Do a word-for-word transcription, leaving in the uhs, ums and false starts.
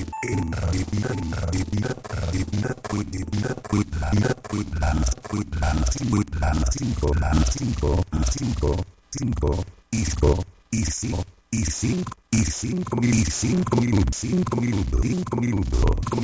en Radio Pilar, en Radio Pilar, Radio Pilar, Radio Pilar, Puebla, Puebla, Puebla, Puebla, cinco, la cinco, cinco, cinco, y cinco, y cinco, y cinco, y cinco, y cinco minutos, cinco minutos, cinco minutos.